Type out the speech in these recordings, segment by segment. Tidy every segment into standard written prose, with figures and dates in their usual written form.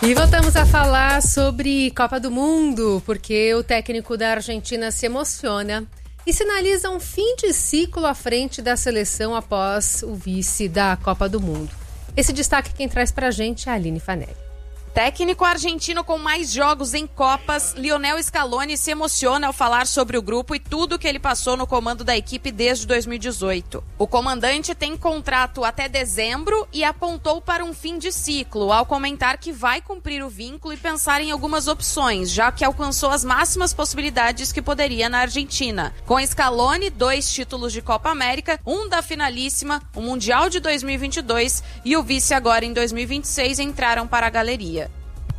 E voltamos a falar sobre Copa do Mundo, porque o técnico da Argentina se emociona e sinaliza um fim de ciclo à frente da seleção após o vice da Copa do Mundo. Esse destaque quem traz pra gente é a Aline Fanelli. Técnico argentino com mais jogos em Copas, Lionel Scaloni se emociona ao falar sobre o grupo e tudo que ele passou no comando da equipe desde 2018. O comandante tem contrato até dezembro e apontou para um fim de ciclo, ao comentar que vai cumprir o vínculo e pensar em algumas opções, já que alcançou as máximas possibilidades que poderia na Argentina. Com Scaloni, 2 títulos de Copa América, um da finalíssima, o Mundial de 2022 e o vice agora em 2026 entraram para a galeria.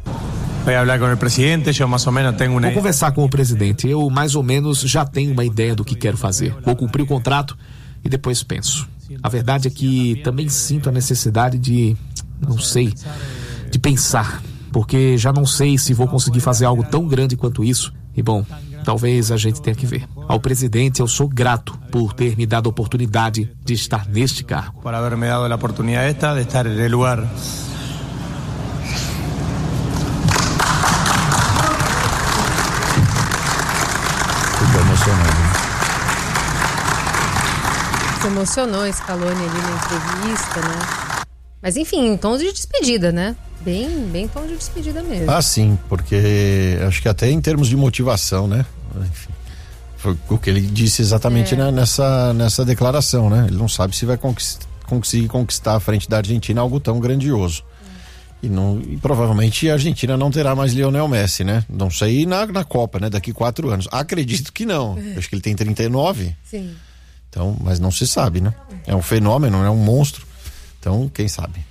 Vou conversar com o presidente. Eu mais ou menos já tenho uma ideia do que quero fazer. Vou cumprir o contrato e depois penso. A verdade é que também sinto a necessidade de pensar, porque já não sei se vou conseguir fazer algo tão grande quanto isso. E bom, talvez a gente tenha que ver. Ao presidente eu sou grato por ter me dado a oportunidade de estar neste cargo. Por haberme dado a oportunidade de estar en el lugar. Se emocionou Scaloni ali na entrevista, né? Mas enfim, em tom de despedida, né? Bem tom de despedida mesmo. Ah, sim, porque acho que até em termos de motivação, né? Enfim, foi o que ele disse exatamente nessa declaração, né? Ele não sabe se vai conseguir conquistar à frente da Argentina algo tão grandioso. E provavelmente a Argentina não terá mais Lionel Messi, né? Não sei na Copa, né? Daqui 4 anos. Acredito que não. Acho que ele tem 39. Sim. Então, mas não se sabe, né? É um fenômeno, é um monstro. Então, quem sabe?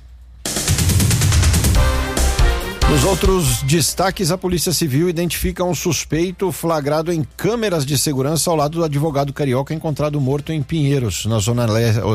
Nos outros destaques, a Polícia Civil identifica um suspeito flagrado em câmeras de segurança ao lado do advogado carioca encontrado morto em Pinheiros, na zona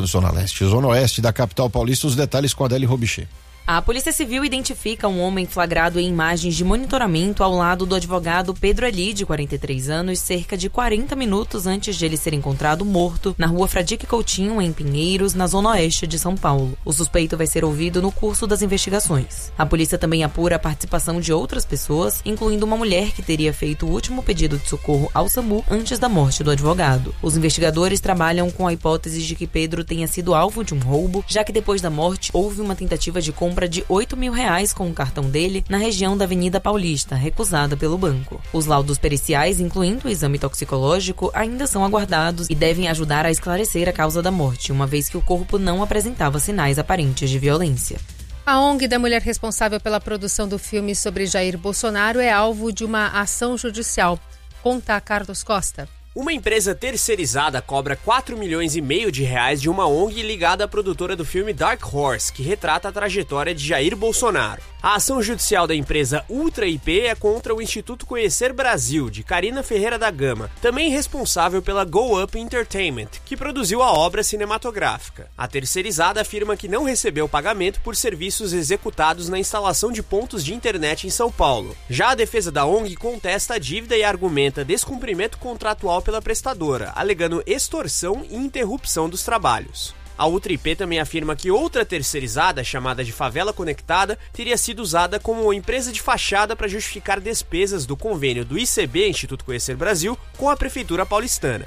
oeste da capital paulista. Os detalhes com a Adele Robichê. A Polícia Civil identifica um homem flagrado em imagens de monitoramento ao lado do advogado Pedro Eli, de 43 anos, cerca de 40 minutos antes de ele ser encontrado morto na rua Fradique Coutinho, em Pinheiros, na zona oeste de São Paulo. O suspeito vai ser ouvido no curso das investigações. A polícia também apura a participação de outras pessoas, incluindo uma mulher que teria feito o último pedido de socorro ao SAMU antes da morte do advogado. Os investigadores trabalham com a hipótese de que Pedro tenha sido alvo de um roubo, já que depois da morte houve uma tentativa de compra de R$8 mil com o cartão dele na região da Avenida Paulista, recusada pelo banco. Os laudos periciais, incluindo o exame toxicológico, ainda são aguardados e devem ajudar a esclarecer a causa da morte, uma vez que o corpo não apresentava sinais aparentes de violência. A ONG da mulher responsável pela produção do filme sobre Jair Bolsonaro é alvo de uma ação judicial. Conta a Carlos Costa. Uma empresa terceirizada cobra R$4,5 milhões de uma ONG ligada à produtora do filme Dark Horse, que retrata a trajetória de Jair Bolsonaro. A ação judicial da empresa Ultra IP é contra o Instituto Conhecer Brasil, de Carina Ferreira da Gama, também responsável pela Go Up Entertainment, que produziu a obra cinematográfica. A terceirizada afirma que não recebeu pagamento por serviços executados na instalação de pontos de internet em São Paulo. Já a defesa da ONG contesta a dívida e argumenta descumprimento contratual pela prestadora, alegando extorsão e interrupção dos trabalhos. A Ultra IP também afirma que outra terceirizada, chamada de Favela Conectada, teria sido usada como empresa de fachada para justificar despesas do convênio do ICB, Instituto Conhecer Brasil, com a Prefeitura Paulistana.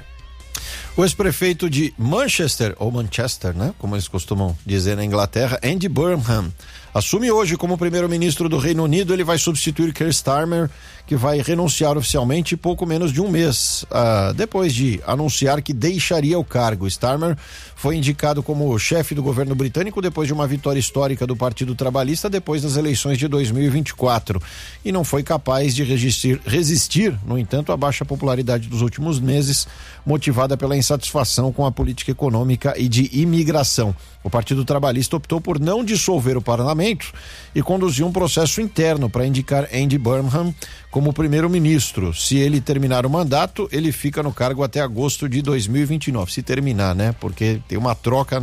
O ex-prefeito de Manchester, ou Manchester, né? Como eles costumam dizer na Inglaterra, Andy Burnham, assume hoje como primeiro-ministro do Reino Unido. Ele vai substituir Keir Starmer, que vai renunciar oficialmente pouco menos de um mês, depois de anunciar que deixaria o cargo. Starmer foi indicado como chefe do governo britânico depois de uma vitória histórica do Partido Trabalhista depois das eleições de 2024 e não foi capaz de resistir, no entanto, à baixa popularidade dos últimos meses, motivada pela insatisfação com a política econômica e de imigração. O Partido Trabalhista optou por não dissolver o parlamento e conduziu um processo interno para indicar Andy Burnham como primeiro-ministro. Se ele terminar o mandato, ele fica no cargo até agosto de 2029. Se terminar, né? Porque tem uma troca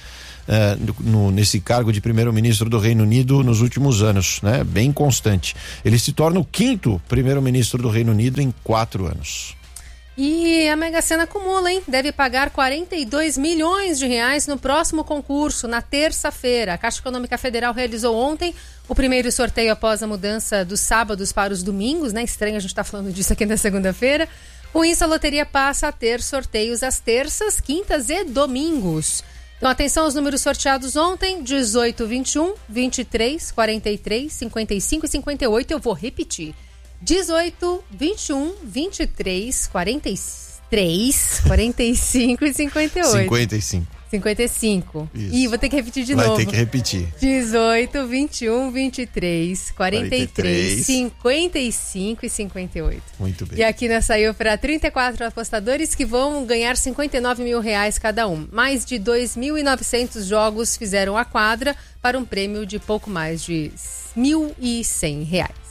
nesse cargo de primeiro-ministro do Reino Unido nos últimos anos, né? Bem constante. Ele se torna o 5º primeiro-ministro do Reino Unido em 4 anos. E a Mega Sena acumula, hein? Deve pagar 42 milhões de reais no próximo concurso, na terça-feira. A Caixa Econômica Federal realizou ontem o primeiro sorteio após a mudança dos sábados para os domingos, né? Estranho a gente estar falando disso aqui na segunda-feira. Com isso, a loteria passa a ter sorteios às terças, quintas e domingos. Então, atenção aos números sorteados ontem: 18, 21, 23, 43, 55 e 58. Eu vou repetir. 18, 21, 23, 43, 45 e 58. 55. Isso. Ih, vou ter que repetir de novo. Vai ter que repetir. 18, 21, 23, 43, 55 e 58. Muito bem. E aqui nós saiu para 34 apostadores que vão ganhar 59 mil reais cada um. Mais de 2.900 jogos fizeram a quadra para um prêmio de pouco mais de R$ 1.100.